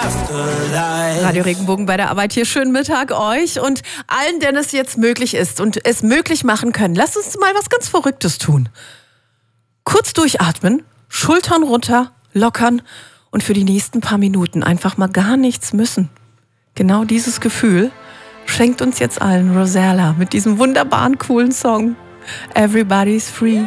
Radio Regenbogen bei der Arbeit hier. Schönen Mittag euch und allen, denen es jetzt möglich ist und es möglich machen können. Lasst uns mal was ganz Verrücktes tun. Kurz durchatmen, Schultern runter, lockern und für die nächsten paar Minuten einfach mal gar nichts müssen. Genau dieses Gefühl schenkt uns jetzt allen Rosella mit diesem wunderbaren, coolen Song Everybody's Free.